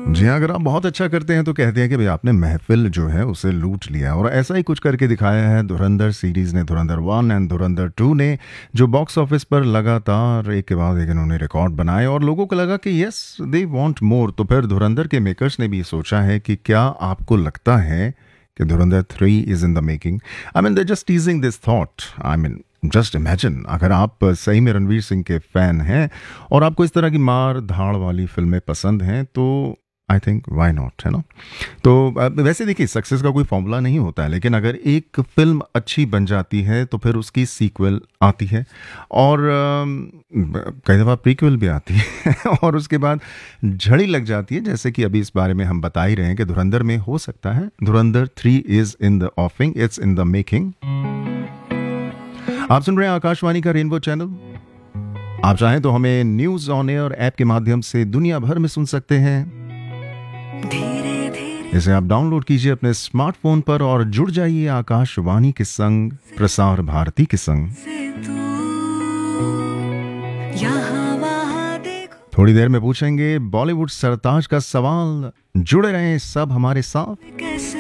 जी हाँ, अगर आप बहुत अच्छा करते हैं तो कहते हैं कि भाई आपने महफ़िल जो है उसे लूट लिया और ऐसा ही कुछ करके दिखाया है धुरंधर सीरीज़ ने, धुरंधर 1 एंड धुरंधर 2 ने, जो बॉक्स ऑफिस पर लगातार एक के बाद एक इन्होंने रिकॉर्ड बनाए और लोगों को लगा कि येस दे वांट मोर। तो फिर धुरंधर के मेकर्स ने भी सोचा है कि क्या आपको लगता है कि धुरंधर 3 is in the making? I mean they just टीजिंग this thought. I mean just imagine अगर आप सही में रणवीर सिंह के फैन हैं और आपको इस तरह की मार धाड़ वाली फिल्में पसंद हैं तो आई थिंक वाई नॉट, है ना? तो वैसे देखिए सक्सेस का कोई फॉर्मूला नहीं होता है, लेकिन अगर एक फिल्म अच्छी बन जाती है तो फिर उसकी सीक्वल आती है और कई दफ़ा प्रीक्वल भी आती है और उसके बाद झड़ी लग जाती है, जैसे कि अभी इस बारे में हम बता ही रहे हैं कि धुरंधर में हो सकता है धुरंधर 3 is in the ऑफिंग, it's in the making. आप सुन रहे हैं आकाशवाणी का रेनबो चैनल। आप चाहें तो हमें न्यूज़ ऑन एयर ऐप के माध्यम से दुनिया भर में सुन सकते हैं। इसे आप डाउनलोड कीजिए अपने स्मार्टफोन पर और जुड़ जाइए आकाशवाणी के संग, प्रसार भारती के संग। थोड़ी देर में पूछेंगे बॉलीवुड सरताज का सवाल। जुड़े रहें सब हमारे साथ।